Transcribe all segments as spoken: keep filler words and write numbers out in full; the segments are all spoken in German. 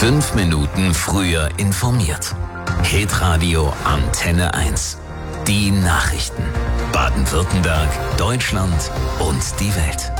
Fünf Minuten früher informiert. Hitradio Antenne eins. Die Nachrichten. Baden-Württemberg, Deutschland und die Welt.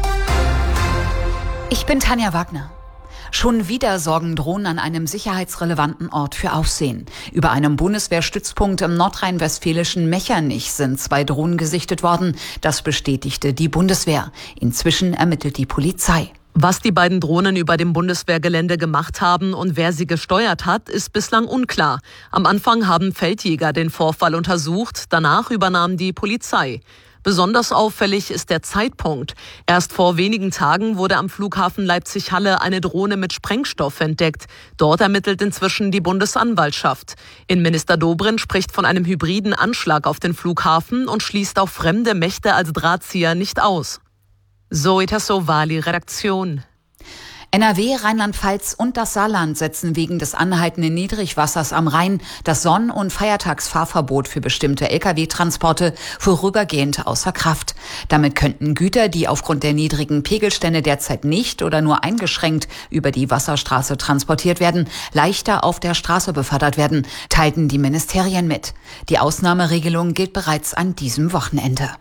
Ich bin Tanja Wagner. Schon wieder sorgen Drohnen an einem sicherheitsrelevanten Ort für Aufsehen. Über einem Bundeswehrstützpunkt im nordrhein-westfälischen Mechernich sind zwei Drohnen gesichtet worden. Das bestätigte die Bundeswehr. Inzwischen ermittelt die Polizei. Was die beiden Drohnen über dem Bundeswehrgelände gemacht haben und wer sie gesteuert hat, ist bislang unklar. Am Anfang haben Feldjäger den Vorfall untersucht, danach übernahm die Polizei. Besonders auffällig ist der Zeitpunkt. Erst vor wenigen Tagen wurde am Flughafen Leipzig-Halle eine Drohne mit Sprengstoff entdeckt. Dort ermittelt inzwischen die Bundesanwaltschaft. Innenminister Dobrindt spricht von einem hybriden Anschlag auf den Flughafen und schließt auch fremde Mächte als Drahtzieher nicht aus. Zoe Tassovali, Redaktion. N R W, Rheinland-Pfalz und das Saarland setzen wegen des anhaltenden Niedrigwassers am Rhein das Sonn- und Feiertagsfahrverbot für bestimmte L K W-Transporte vorübergehend außer Kraft. Damit könnten Güter, die aufgrund der niedrigen Pegelstände derzeit nicht oder nur eingeschränkt über die Wasserstraße transportiert werden, leichter auf der Straße befördert werden, teilten die Ministerien mit. Die Ausnahmeregelung gilt bereits an diesem Wochenende.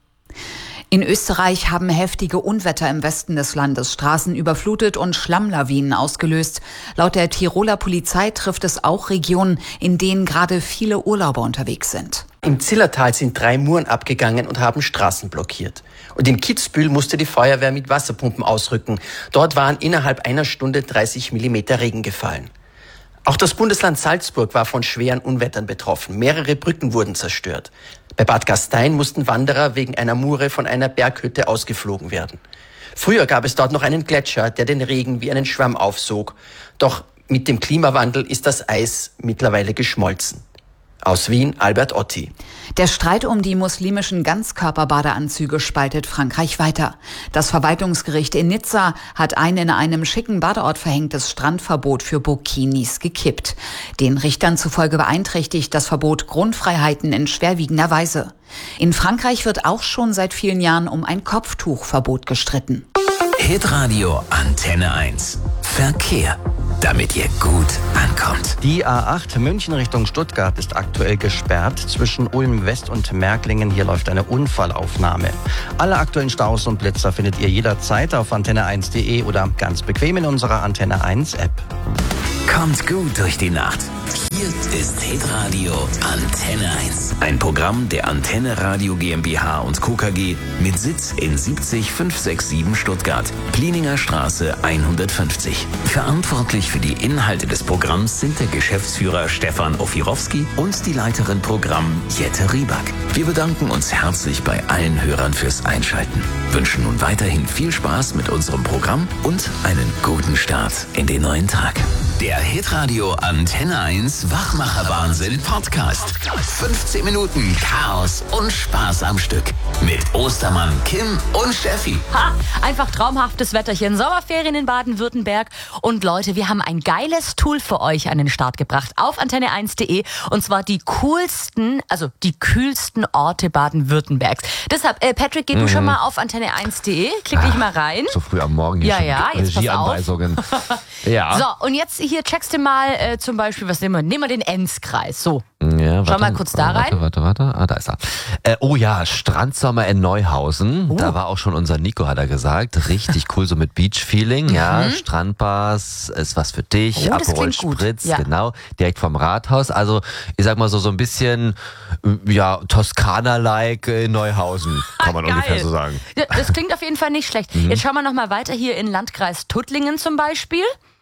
In Österreich haben heftige Unwetter im Westen des Landes Straßen überflutet und Schlammlawinen ausgelöst. Laut der Tiroler Polizei trifft es auch Regionen, in denen gerade viele Urlauber unterwegs sind. Im Zillertal sind drei Muren abgegangen und haben Straßen blockiert. Und in Kitzbühel musste die Feuerwehr mit Wasserpumpen ausrücken. Dort waren innerhalb einer Stunde dreißig Millimeter Regen gefallen. Auch das Bundesland Salzburg war von schweren Unwettern betroffen. Mehrere Brücken wurden zerstört. Bei Bad Gastein mussten Wanderer wegen einer Mure von einer Berghütte ausgeflogen werden. Früher gab es dort noch einen Gletscher, der den Regen wie einen Schwamm aufsog. Doch mit dem Klimawandel ist das Eis mittlerweile geschmolzen. Aus Wien, Albert Otti. Der Streit um die muslimischen Ganzkörperbadeanzüge spaltet Frankreich weiter. Das Verwaltungsgericht in Nizza hat ein in einem schicken Badeort verhängtes Strandverbot für Burkinis gekippt. Den Richtern zufolge beeinträchtigt das Verbot Grundfreiheiten in schwerwiegender Weise. In Frankreich wird auch schon seit vielen Jahren um ein Kopftuchverbot gestritten. Hitradio Antenne eins. Verkehr. Damit ihr gut ankommt. Die A acht München Richtung Stuttgart ist aktuell gesperrt zwischen Ulm West und Märklingen. Hier läuft eine Unfallaufnahme. Alle aktuellen Staus und Blitzer findet ihr jederzeit auf antenne eins punkt de oder ganz bequem in unserer Antenne eins App. Kommt gut durch die Nacht. Hier ist Hitradio Antenne eins. Ein Programm der Antenne Radio GmbH und Co. K G mit Sitz in siebzig fünfhundertsiebenundsiebzig Stuttgart, Plieninger Straße hundertfünfzig. Verantwortlich für die Inhalte des Programms sind der Geschäftsführer Stefan Ofirowski und die Leiterin Programm Jette Rieback. Wir bedanken uns herzlich bei allen Hörern fürs Einschalten, wünschen nun weiterhin viel Spaß mit unserem Programm und einen guten Start in den neuen Tag. Der Hitradio Antenne eins Wachmacher-Wahnsinn Podcast. fünfzehn Minuten Chaos und Spaß am Stück. Mit Ostermann, Kim und Steffi. Ha, einfach traumhaftes Wetterchen. Sommerferien in Baden-Württemberg. Und Leute, wir haben ein geiles Tool für euch an den Start gebracht auf antenne eins punkt de. Und zwar die coolsten, also die kühlsten Orte Baden-Württembergs. Deshalb, äh, Patrick, geh du mhm. schon mal auf antenne eins punkt de. Klick dich mal rein. So früh am Morgen hier ja, schon ja, jetzt Regieanweisungen. Ja. So, und jetzt hier checkst du mal äh, zum Beispiel, was nehmen wir? Nehmen wir den Enzkreis. So. Ja, Schau mal kurz da rein. Warte, warte, warte. Ah, da ist er. Äh, oh ja, Strandsommer in Neuhausen. Uh. Da war auch schon unser Nico, hat er gesagt. Richtig cool, so mit Beach-Feeling. Ja, mhm. Strandbars ist was für dich. Oh, Aperol Spritz, ja. Genau. Direkt vom Rathaus. Also, ich sag mal so, so ein bisschen, ja, Toskana-like in Neuhausen. Kann man ungefähr so sagen. Ja, das klingt auf jeden Fall nicht schlecht. Mhm. Jetzt schauen wir nochmal weiter hier in Landkreis Tuttlingen zum Beispiel.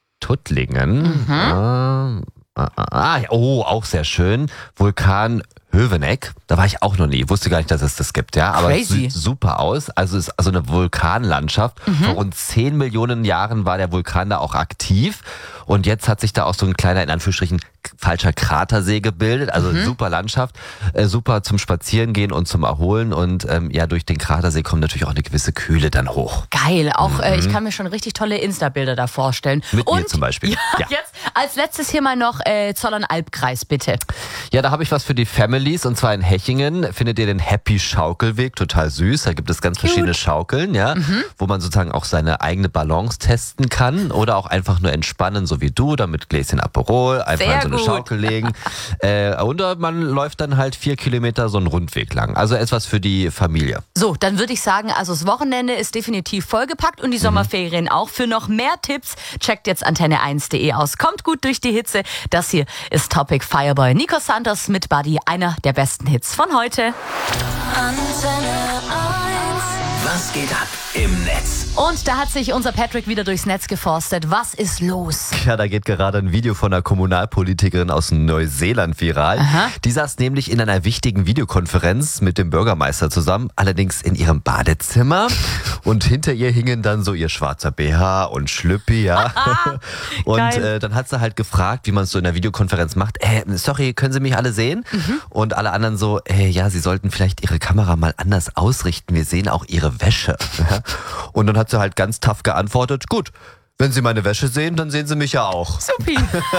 Tuttlingen? Mhm. Ah, ah, ah, oh, auch sehr schön. Vulkan Höveneck, da war ich auch noch nie, wusste gar nicht, dass es das gibt, ja, aber es sieht super aus, also es ist also eine Vulkanlandschaft. Mhm. Vor rund zehn Millionen Jahren war der Vulkan da auch aktiv und jetzt hat sich da auch so ein kleiner, in Anführungsstrichen, falscher Kratersee gebildet, also mhm. super Landschaft, äh, super zum Spazierengehen und zum Erholen und ähm, ja, durch den Kratersee kommt natürlich auch eine gewisse Kühle dann hoch. Geil, auch mhm. äh, ich kann mir schon richtig tolle Insta-Bilder da vorstellen. Mit und mir zum Beispiel. Ja, ja. Jetzt Als letztes hier mal noch äh, Zollern-Albkreis, bitte. Ja, da habe ich was für die Families und zwar in Hechingen findet ihr den Happy Schaukelweg, total süß. Da gibt es ganz Cute. verschiedene Schaukeln, ja, mhm. wo man sozusagen auch seine eigene Balance testen kann oder auch einfach nur entspannen, so wie du, da mit Gläschen Aperol, einfach Sehr in so eine gut. Schaukel legen. äh, oder man läuft dann halt vier Kilometer so einen Rundweg lang. Also etwas für die Familie. So, dann würde ich sagen, also das Wochenende ist definitiv vollgepackt und die Sommerferien mhm. auch. Für noch mehr Tipps checkt jetzt antenne eins punkt de aus. Kommt gut durch die Hitze. Das hier ist Topic Fireboy. Nico Santos mit Buddy, einer der besten Hits von heute. Antenne eins. Was geht ab im Netz? Und da hat sich unser Patrick wieder durchs Netz geforstet. Was ist los? Ja, da geht gerade ein Video von einer Kommunalpolitikerin aus Neuseeland viral. Aha. Die saß nämlich in einer wichtigen Videokonferenz mit dem Bürgermeister zusammen, allerdings in ihrem Badezimmer. Und hinter ihr hingen dann so ihr schwarzer B H und Schlüppi, ja. Und äh, dann hat sie halt gefragt, wie man es so in der Videokonferenz macht. Äh, sorry, können Sie mich alle sehen? Mhm. Und alle anderen so, äh, ja, Sie sollten vielleicht Ihre Kamera mal anders ausrichten. Wir sehen auch Ihre Wäsche. Und dann hat sie halt ganz tough geantwortet, gut, wenn Sie meine Wäsche sehen, dann sehen Sie mich ja auch. Supi.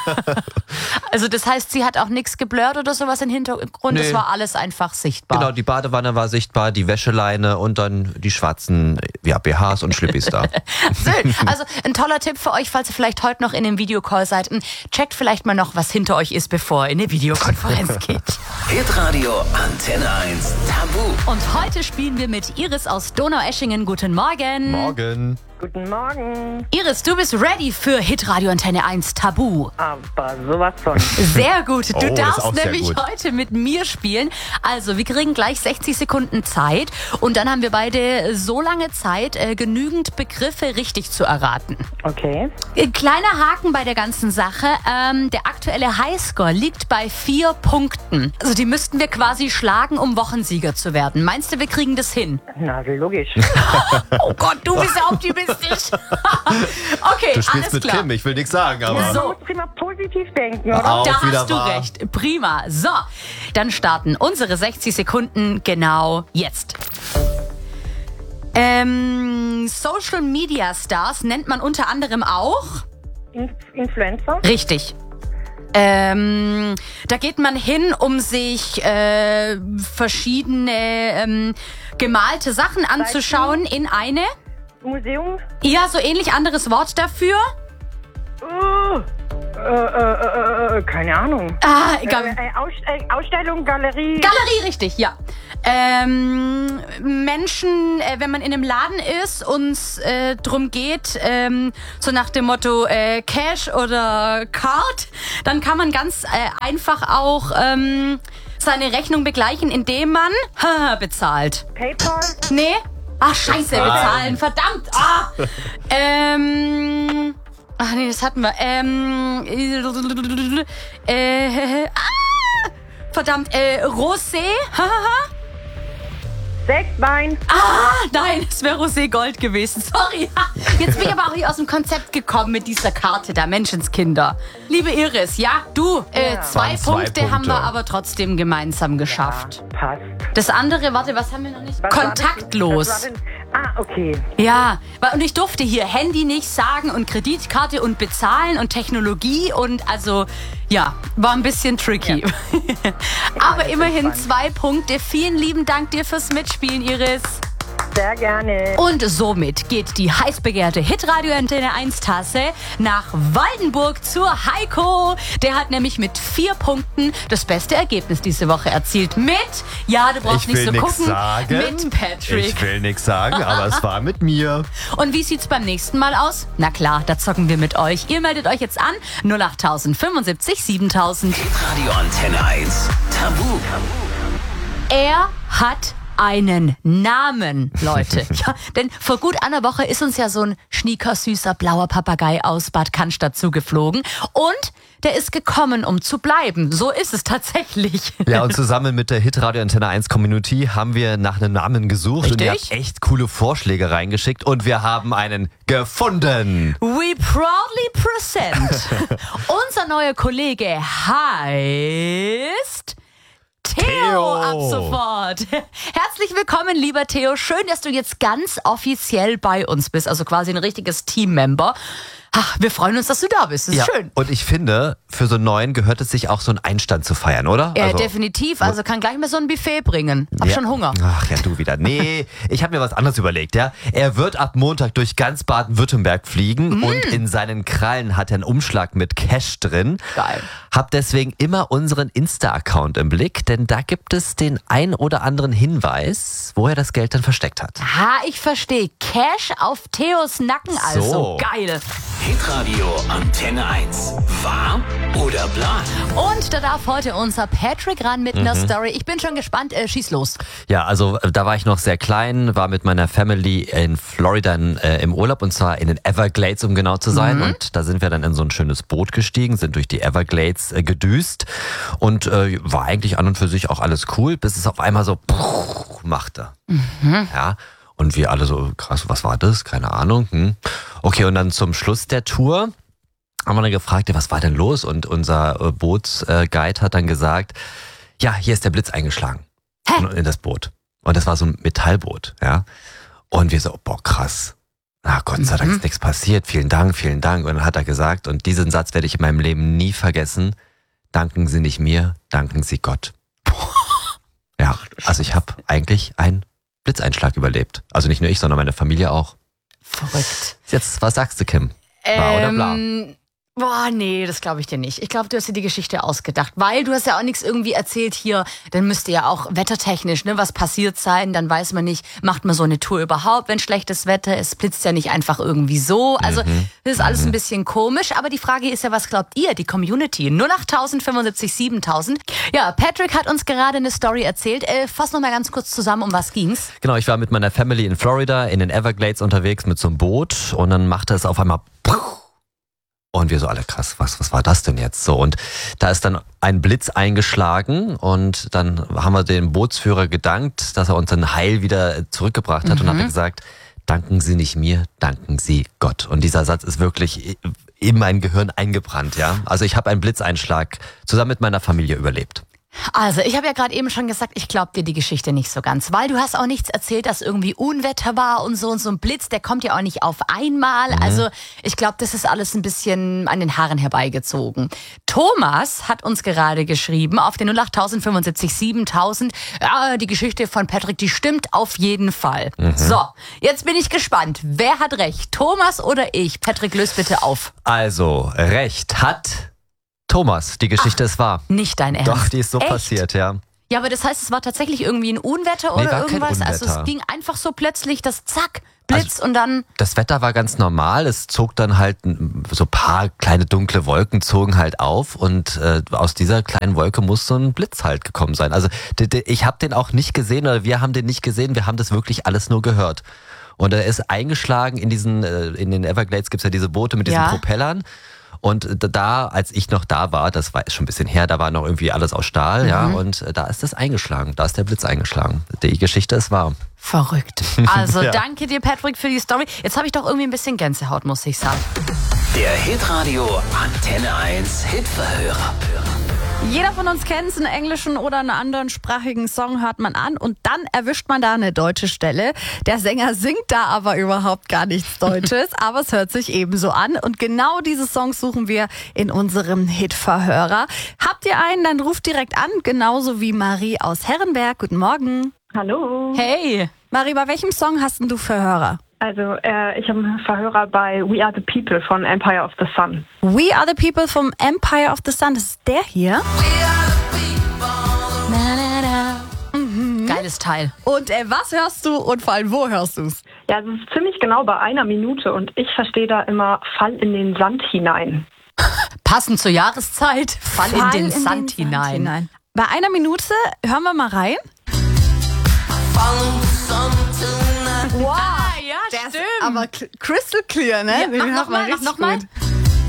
Also das heißt, sie hat auch nichts geblurrt oder sowas im Hintergrund, Nee. es war alles einfach sichtbar. Genau, die Badewanne war sichtbar, die Wäscheleine und dann die schwarzen ja, B Hs und Schlippis da. Schön. Also ein toller Tipp für euch, falls ihr vielleicht heute noch in einem Videocall seid. Checkt vielleicht mal noch, was hinter euch ist, bevor ihr in eine Videokonferenz geht. Hitradio Antenne eins Tabu. Und heute spielen wir mit Iris aus Donaueschingen. Guten Morgen. Morgen. Guten Morgen. Iris, du bist ready für Hitradio Antenne eins Tabu. Aber sowas von. Sehr gut. Du Oh, das ist darfst auch sehr nämlich gut. heute mit mir spielen. Also, wir kriegen gleich sechzig Sekunden Zeit und dann haben wir beide so lange Zeit, äh, genügend Begriffe richtig zu erraten. Okay. Ein kleiner Haken bei der ganzen Sache. Ähm, der aktuelle Highscore liegt bei vier Punkten. Also, die müssten wir quasi schlagen, um Wochensieger zu werden. Meinst du, wir kriegen das hin? Na, logisch. Oh Gott, du bist ja optimistisch. Okay, Du spielst alles mit klar. Kim, ich will nichts sagen, aber... So. Du musst immer positiv denken, oder? Auch Da wieder hast du wahr. recht. Prima. So, dann starten unsere sechzig Sekunden genau jetzt. Ähm, Social Media Stars nennt man unter anderem auch. Inf Influencer? Richtig. Ähm, da geht man hin, um sich äh, verschiedene ähm, gemalte Sachen anzuschauen in eine. Museum? Ja, so ähnlich anderes Wort dafür. Uh, äh, äh, äh, keine Ahnung. Ah, egal. Äh, äh, Aus äh, Ausstellung, Galerie. Galerie, richtig, ja. Ähm, Menschen, äh, wenn man in einem Laden ist und es äh, drum geht, ähm, so nach dem Motto äh, Cash oder Card, dann kann man ganz äh, einfach auch ähm, seine Rechnung begleichen, indem man haha, bezahlt. PayPal? Nee? Ach, scheiße, bezahlen, verdammt. Ah. ähm... Ach nee, das hatten wir. Ähm... Äh, ah, verdammt, äh, Rosé? Hahaha. Sektwein? Ah, nein, es wäre Rosé Gold gewesen. Sorry. Jetzt bin ich aber auch hier aus dem Konzept gekommen mit dieser Karte da, Menschenskinder. Liebe Iris, ja, du, äh, Ja. zwei, Waren zwei Punkte haben wir Punkte. aber trotzdem gemeinsam geschafft. Passt. Das andere, warte, was haben wir noch nicht? Was war Kontaktlos. das? Was war denn? Ah, okay. Ja, weil- und ich durfte hier Handy nicht sagen und Kreditkarte und bezahlen und Technologie und also, ja, war ein bisschen tricky. Aber immerhin zwei Punkte. Vielen lieben Dank dir fürs Mitspielen, Iris. Sehr gerne. Und somit geht die heiß begehrte Hitradio Antenne eins Tasse nach Waldenburg zur Heiko. Der hat nämlich mit vier Punkten das beste Ergebnis diese Woche erzielt. Mit, ja, du brauchst Ich nicht will so nichts gucken, sagen. mit Patrick. Ich will nichts sagen, aber es war mit mir. Und wie sieht's beim nächsten Mal aus? Na klar, da zocken wir mit euch. Ihr meldet euch jetzt an null acht fünfundsiebzig siebentausend. Hitradio Antenne eins Tabu. Er hat einen Namen, Leute. Ja, denn vor gut einer Woche ist uns ja so ein schniekersüßer blauer Papagei aus Bad Cannstatt zugeflogen. Und der ist gekommen, um zu bleiben. So ist es tatsächlich. Ja, und zusammen mit der Hitradio Antenne eins Community haben wir nach einem Namen gesucht. Und ihr Richtig? habt echt coole Vorschläge reingeschickt und wir haben einen gefunden. We proudly present. Unser neuer Kollege heißt Theo, Theo. ab sofort. Herzlich willkommen, lieber Theo. Schön, dass du jetzt ganz offiziell bei uns bist, also quasi ein richtiges Teammember. Ach, wir freuen uns, dass du da bist. Das ist ja, schön. Und ich finde, für so einen neuen gehört es sich auch so einen Einstand zu feiern, oder? Ja, also, definitiv. Also kann gleich mal so ein Buffet bringen. Hab ja. schon Hunger. Ach ja, du wieder. Nee, ich habe mir was anderes überlegt. Ja, Er wird ab Montag durch ganz Baden-Württemberg fliegen mm. und in seinen Krallen hat er einen Umschlag mit Cash drin. Geil. Hab deswegen immer unseren Insta-Account im Blick, denn da gibt es den ein oder anderen Hinweis, wo er das Geld dann versteckt hat. Ha, ich verstehe. Cash auf Theos Nacken also. So. Geil. Hitradio Antenne eins. Wahr oder bla? Und da darf heute unser Patrick ran mit einer mhm. Story. Ich bin schon gespannt. Äh, schieß los. Ja, also da war ich noch sehr klein, war mit meiner Family in Florida äh, im Urlaub und zwar in den Everglades, um genau zu sein. Mhm. Und da sind wir dann in so ein schönes Boot gestiegen, sind durch die Everglades äh, gedüst und äh, war eigentlich an und für sich auch alles cool, bis es auf einmal so machte. Mhm. Ja. Und wir alle so, krass, was war das? Keine Ahnung. Hm. Okay, und dann zum Schluss der Tour haben wir dann gefragt, ja, was war denn los? Und unser äh, Bootsguide hat dann gesagt, ja, hier ist der Blitz eingeschlagen. Hä? In das Boot. Und das war so ein Metallboot, ja. Und wir so, boah, krass. Na, Gott sei Dank ist nichts passiert. Vielen Dank, vielen Dank. Und dann hat er gesagt, und diesen Satz werde ich in meinem Leben nie vergessen, danken Sie nicht mir, danken Sie Gott. Ja, also ich habe eigentlich ein Blitzeinschlag überlebt. Also nicht nur ich, sondern meine Familie auch. Verrückt. Jetzt, was sagst du, Kim? Bla oder bla? Ähm, boah, nee, das glaube ich dir nicht. Ich glaube, du hast dir die Geschichte ausgedacht, weil du hast ja auch nichts irgendwie erzählt hier, dann müsste ja auch wettertechnisch, ne, was passiert sein, dann weiß man nicht, macht man so eine Tour überhaupt, wenn schlechtes Wetter ist, blitzt ja nicht einfach irgendwie so. Also Mhm. das ist alles Mhm. ein bisschen komisch, aber die Frage ist ja, was glaubt ihr, die Community? null acht fünfundsiebzig siebentausend. Ja, Patrick hat uns gerade eine Story erzählt. Äh, fass noch mal ganz kurz zusammen, um was ging's? Genau, ich war mit meiner Family in Florida, in den Everglades unterwegs mit so einem Boot und dann machte es auf einmal und wir so alle, krass, was, was war das denn jetzt? So, und da ist dann ein Blitz eingeschlagen und dann haben wir dem Bootsführer gedankt, dass er uns dann heil wieder zurückgebracht hat mhm. und hat gesagt, danken Sie nicht mir, danken Sie Gott. Und dieser Satz ist wirklich in mein Gehirn eingebrannt, ja. Also ich habe einen Blitzeinschlag zusammen mit meiner Familie überlebt. Also, ich habe ja gerade eben schon gesagt, ich glaube dir die Geschichte nicht so ganz, weil du hast auch nichts erzählt, dass irgendwie Unwetter war und so und so ein Blitz, der kommt ja auch nicht auf einmal. Mhm. Also, ich glaube, das ist alles ein bisschen an den Haaren herbeigezogen. Thomas hat uns gerade geschrieben auf den null acht fünfundsiebzig siebentausend, ja, die Geschichte von Patrick, die stimmt auf jeden Fall. Mhm. So, jetzt bin ich gespannt. Wer hat recht? Thomas oder ich? Patrick, löst bitte auf. Also, recht hat Thomas, die Geschichte Ach, ist wahr. Nicht dein Ernst. Doch, die ist so Echt? passiert, ja. Ja, aber das heißt, es war tatsächlich irgendwie ein Unwetter Nee, oder war kein irgendwas? Also Unwetter. es ging einfach so plötzlich, das zack, Blitz und dann... Das Wetter war ganz normal, es zog dann halt so ein paar kleine dunkle Wolken zogen halt auf und äh, aus dieser kleinen Wolke muss so ein Blitz halt gekommen sein. Also d- d- ich habe den auch nicht gesehen oder wir haben den nicht gesehen, wir haben das wirklich alles nur gehört. Und er ist eingeschlagen in diesen, äh, in den Everglades gibt's ja diese Boote mit diesen Ja. Propellern. Und da, als ich noch da war, das war schon ein bisschen her, da war noch irgendwie alles aus Stahl, Mhm. ja, und da ist das eingeschlagen, da ist der Blitz eingeschlagen. Die Geschichte ist wahr. Verrückt. Also Ja. danke dir, Patrick, für die Story. Jetzt habe ich doch irgendwie ein bisschen Gänsehaut, muss ich sagen. Der Hitradio Antenne eins Hitverhörer. Jeder von uns kennt es, einen englischen oder einen anderen sprachigen Song hört man an und dann erwischt man da eine deutsche Stelle. Der Sänger singt da aber überhaupt gar nichts Deutsches, aber es hört sich ebenso an und genau diese Songs suchen wir in unserem Hitverhörer. Habt ihr einen, dann ruft direkt an, genauso wie Marie aus Herrenberg. Guten Morgen. Hallo. Hey. Marie, bei welchem Song hast denn du Verhörer? Also, äh, ich habe einen Verhörer bei We Are the People von Empire of the Sun. We Are the People vom Empire of the Sun, das ist der hier. Na, na, na. Mhm. Geiles Teil. Und äh, was hörst du und vor allem wo hörst du's? Ja, es ist ziemlich genau bei einer Minute und ich verstehe da immer Fall in den Sand hinein. Passend zur Jahreszeit, Fall, in den Sand hinein. Bei einer Minute hören wir mal rein. Wow, Ah, ja, der stimmt. ist aber cl- crystal clear, ne? Ja, Den mach hört noch man mal, mach richtig noch mal. gut.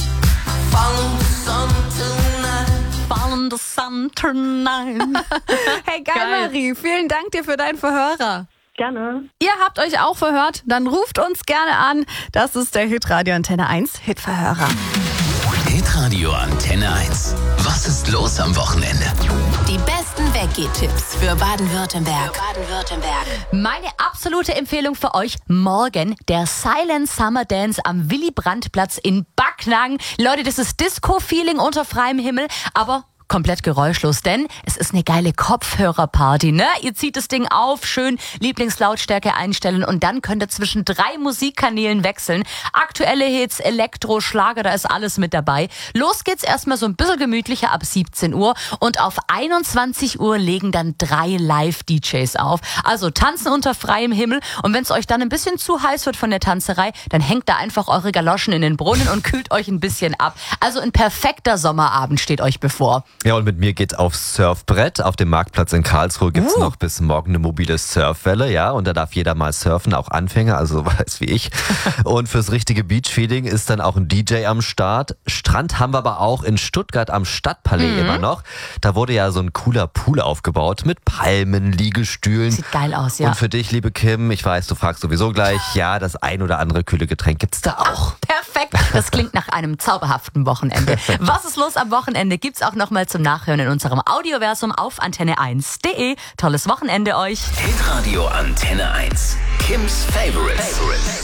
Fall in the sun tonight. Hey, geil, Geil. Marie. Vielen Dank dir für deinen Verhörer. Gerne. Ihr habt euch auch verhört, dann ruft uns gerne an. Das ist der Hitradio Antenne eins Hitverhörer. Hitradio Antenne eins. Was ist los am Wochenende? Die besten Weggehtipps für Baden-Württemberg. Für Baden-Württemberg. Meine absolute Empfehlung für euch morgen der Silent Summer Dance am Willy-Brandt-Platz in Backnang. Leute, das ist Disco-Feeling unter freiem Himmel, aber komplett geräuschlos, denn es ist eine geile Kopfhörerparty, ne? Ihr zieht das Ding auf, schön Lieblingslautstärke einstellen und dann könnt ihr zwischen drei Musikkanälen wechseln. Aktuelle Hits, Elektro, Schlager, da ist alles mit dabei. Los geht's erstmal so ein bisschen gemütlicher ab siebzehn Uhr und auf einundzwanzig Uhr legen dann drei Live-D Js auf. Also tanzen unter freiem Himmel und wenn es euch dann ein bisschen zu heiß wird von der Tanzerei, dann hängt da einfach eure Galoschen in den Brunnen und kühlt euch ein bisschen ab. Also ein perfekter Sommerabend steht euch bevor. Ja, und mit mir geht's aufs Surfbrett. Auf dem Marktplatz in Karlsruhe gibt's uh. noch bis morgen eine mobile Surfwelle, ja. Und da darf jeder mal surfen, auch Anfänger, also weiß wie ich. Und fürs richtige Beach-Feeling ist dann auch ein D J am Start. Strand haben wir aber auch in Stuttgart am Stadtpalais mhm. immer noch. Da wurde ja so ein cooler Pool aufgebaut mit Palmen, Liegestühlen. Sieht geil aus, ja. Und für dich, liebe Kim, ich weiß, du fragst sowieso gleich, ja, das ein oder andere kühle Getränk gibt's da auch. Ach, perfekt. Das klingt nach einem zauberhaften Wochenende. Was ist los am Wochenende? Gibt's auch noch mal zum Nachhören in unserem Audioversum auf antenne eins punkt de. Tolles Wochenende euch. Hitradio Antenne eins. Kims Favorites.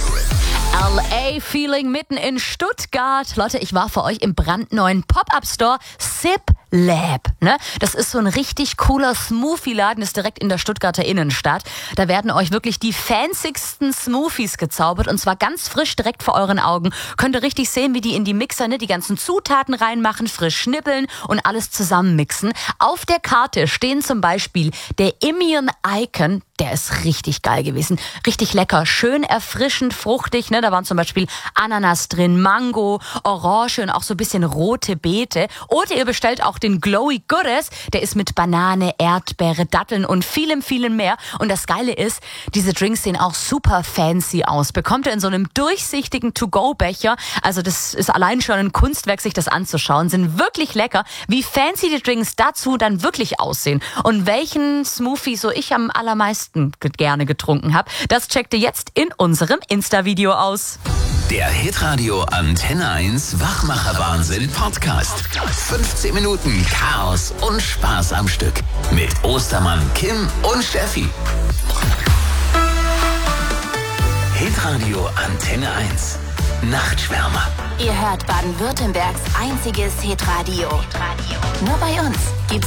L A Feeling mitten in Stuttgart. Leute, ich war für euch im brandneuen Pop-Up-Store Sip Lab. Ne? Das ist so ein richtig cooler Smoothie-Laden, ist direkt in der Stuttgarter Innenstadt. Da werden euch wirklich die fancysten Smoothies gezaubert und zwar ganz frisch direkt vor euren Augen. Könnt ihr richtig sehen, wie die in die Mixer ne, die ganzen Zutaten reinmachen, frisch schnippeln und alles zusammenmixen. Auf der Karte stehen zum Beispiel der Immune Icon. Der ist richtig geil gewesen. Richtig lecker, schön erfrischend, fruchtig. Ne? Da waren zum Beispiel Ananas drin, Mango, Orange und auch so ein bisschen rote Beete. Oder ihr bestellt auch den Glowy Goodness. Der ist mit Banane, Erdbeere, Datteln und vielem, vielem mehr. Und das Geile ist, diese Drinks sehen auch super fancy aus. Bekommt ihr in so einem durchsichtigen To-Go-Becher. Also das ist allein schon ein Kunstwerk, sich das anzuschauen. Sind wirklich lecker. Wie fancy die Drinks dazu dann wirklich aussehen. Und welchen Smoothie so ich am allermeisten gerne getrunken habe, das checkt ihr jetzt in unserem Insta-Video aus. Der Hitradio Antenne eins Wachmacher-Wahnsinn Podcast. fünfzehn Minuten Chaos und Spaß am Stück. Mit Ostermann, Kim und Steffi. Hitradio Antenne eins. Nachtschwärmer. Ihr hört Baden-Württembergs einziges Hitradio. Nur bei uns gibt's